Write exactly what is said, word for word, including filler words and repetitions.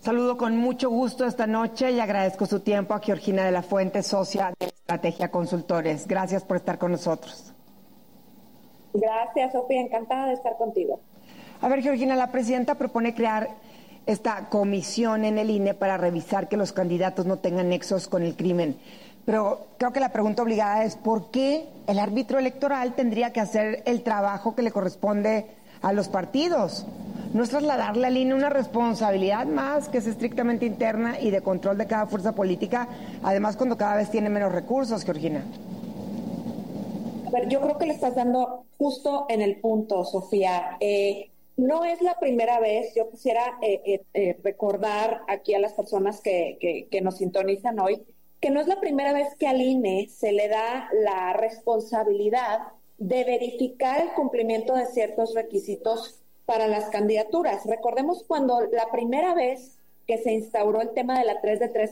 Saludo con mucho gusto esta noche y agradezco su tiempo a Georgina de la Fuente, socia de Estrategia Consultores. Gracias por estar con nosotros. Gracias, Sofía. Encantada de estar contigo. A ver, Georgina, la presidenta propone crear esta comisión en el I N E para revisar que los candidatos no tengan nexos con el crimen. Pero creo que la pregunta obligada es ¿por qué el árbitro electoral tendría que hacer el trabajo que le corresponde a los partidos? ¿No es trasladarle al I N E una responsabilidad más que es estrictamente interna y de control de cada fuerza política, además cuando cada vez tiene menos recursos, Georgina? A ver, yo creo que le estás dando justo en el punto, Sofía. Eh, no es la primera vez, yo quisiera eh, eh, eh, recordar aquí a las personas que, que, que nos sintonizan hoy, que no es la primera vez que al I N E se le da la responsabilidad de verificar el cumplimiento de ciertos requisitos para las candidaturas. Recordemos cuando la primera vez que se instauró el tema de la tres de tres